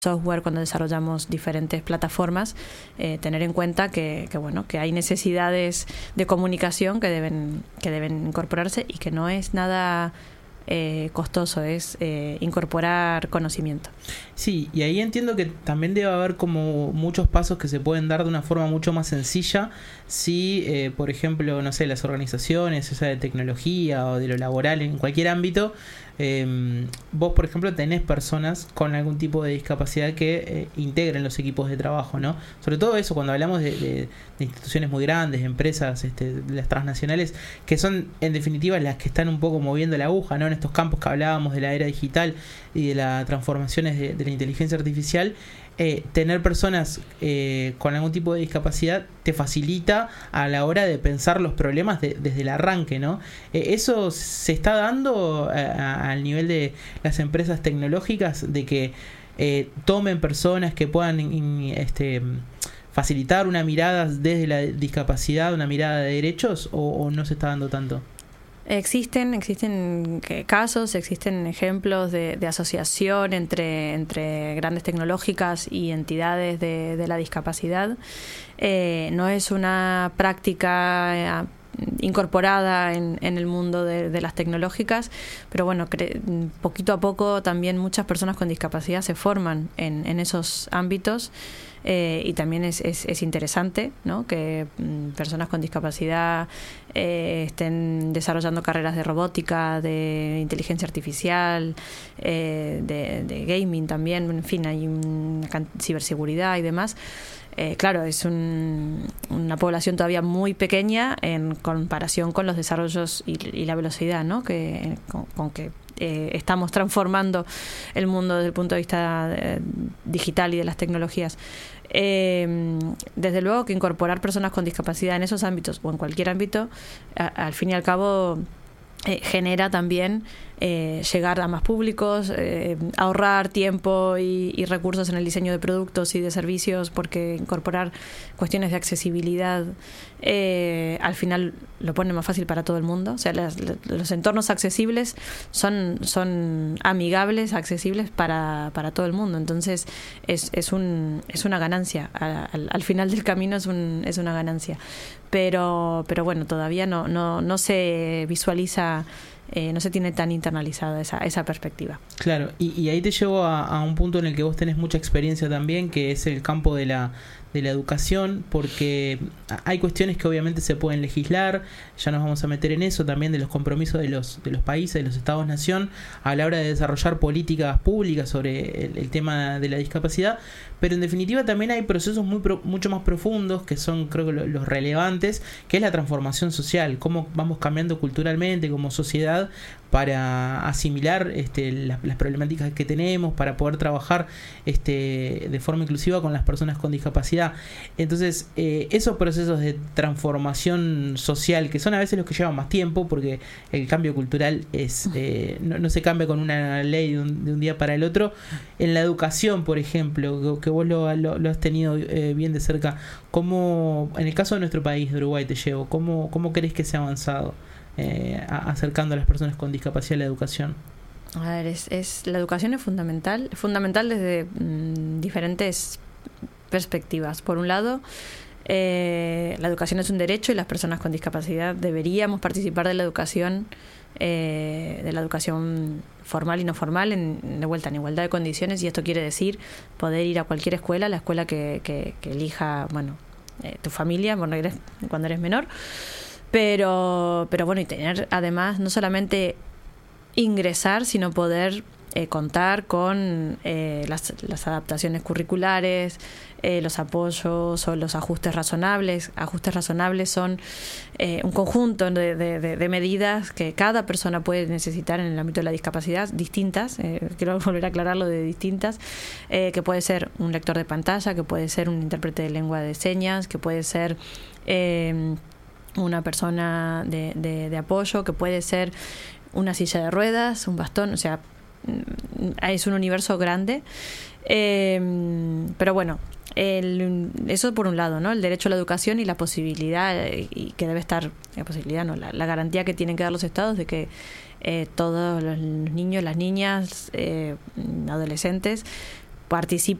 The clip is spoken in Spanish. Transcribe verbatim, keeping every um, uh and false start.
software, cuando desarrollamos diferentes plataformas, eh, tener en cuenta que, que bueno, que hay necesidades de comunicación que deben, que deben incorporarse y que no es nada eh, costoso, es eh, incorporar conocimiento. Sí, y ahí entiendo que también debe haber como muchos pasos que se pueden dar de una forma mucho más sencilla si, eh, por ejemplo, no sé, las organizaciones, esa de tecnología o de lo laboral, en cualquier ámbito, eh, vos, por ejemplo, tenés personas con algún tipo de discapacidad que eh, integren los equipos de trabajo, ¿no? Sobre todo eso, cuando hablamos de, de, de instituciones muy grandes, empresas, este, las transnacionales, que son, en definitiva, las que están un poco moviendo la aguja, ¿no? En estos campos que hablábamos de la era digital y de las transformaciones de, de la inteligencia artificial, eh, tener personas eh, con algún tipo de discapacidad te facilita a la hora de pensar los problemas de, desde el arranque, ¿no? Eh, ¿Eso se está dando al nivel de las empresas tecnológicas, de que eh, tomen personas que puedan in, este, facilitar una mirada desde la discapacidad, una mirada de derechos, o, o no se está dando tanto? Existen, existen casos, existen ejemplos de, de asociación entre, entre grandes tecnológicas y entidades de, de la discapacidad. Eh, no es una práctica incorporada en, en el mundo de, de las tecnológicas, pero bueno, cre- poquito a poco también muchas personas con discapacidad se forman en, en esos ámbitos. Eh, y también es, es, es interesante, ¿no?, que mm, personas con discapacidad eh, estén desarrollando carreras de robótica, de inteligencia artificial, eh, de, de gaming también, en fin, hay un, ciberseguridad y demás. Eh, claro, es un, una población todavía muy pequeña en comparación con los desarrollos y, y la velocidad, ¿no?, que, con, con que eh, estamos transformando el mundo desde el punto de vista eh, digital y de las tecnologías. Eh, desde luego que incorporar personas con discapacidad en esos ámbitos o en cualquier ámbito, a, al fin y al cabo, eh, genera también eh, llegar a más públicos, eh, ahorrar tiempo y, y recursos en el diseño de productos y de servicios, porque incorporar cuestiones de accesibilidad eh, al final lo pone más fácil para todo el mundo. O sea, las, los entornos accesibles son, son amigables, accesibles para, para todo el mundo. Entonces es, es, un, es una ganancia. Al, al final del camino es, un, es una ganancia. Pero, pero bueno, todavía no, no, no se visualiza, eh, no se tiene tan internalizada esa, esa perspectiva. Claro, y, y ahí te llevo a, a un punto en el que vos tenés mucha experiencia también, que es el campo de la de la educación, porque hay cuestiones que obviamente se pueden legislar, ya nos vamos a meter en eso, también de los compromisos de los de los países, de los estados-nación, a la hora de desarrollar políticas públicas sobre el, el tema de la discapacidad, pero en definitiva también hay procesos muy pro, mucho más profundos, que son, creo que, lo, los relevantes, que es la transformación social, cómo vamos cambiando culturalmente como sociedad para asimilar este, las, las problemáticas que tenemos, para poder trabajar este, de forma inclusiva con las personas con discapacidad. Entonces, eh, esos procesos de transformación social, que son a veces los que llevan más tiempo, porque el cambio cultural es eh, no, no se cambia con una ley de un, de un día para el otro. En la educación, por ejemplo, que vos lo, lo, lo has tenido eh, bien de cerca, ¿cómo, en el caso de nuestro país, de Uruguay, te llevo, ¿cómo, cómo crees que se ha avanzado Eh, acercando a las personas con discapacidad a la educación? A ver, es, es la educación es fundamental, fundamental desde mmm, diferentes perspectivas. Por un lado, eh, la educación es un derecho y las personas con discapacidad deberíamos participar de la educación, eh, de la educación formal y no formal, en, de vuelta en igualdad de condiciones, y esto quiere decir poder ir a cualquier escuela, la escuela que, que, que elija, bueno, eh, tu familia, cuando eres, cuando eres menor. Pero, pero bueno, y tener además no solamente ingresar, sino poder eh, contar con eh, las, las adaptaciones curriculares, eh, los apoyos o los ajustes razonables. Ajustes razonables son eh, un conjunto de, de, de medidas que cada persona puede necesitar en el ámbito de la discapacidad, distintas, eh, quiero volver a aclararlo, de distintas, eh, que puede ser un lector de pantalla, que puede ser un intérprete de lengua de señas, que puede ser Eh, una persona de, de, de apoyo, que puede ser una silla de ruedas, un bastón, o sea, es un universo grande. Eh, pero bueno, el, eso por un lado, ¿no? El derecho a la educación y la posibilidad, y que debe estar, la posibilidad, no, la, la garantía que tienen que dar los estados de que eh, todos los niños, las niñas, eh, adolescentes participen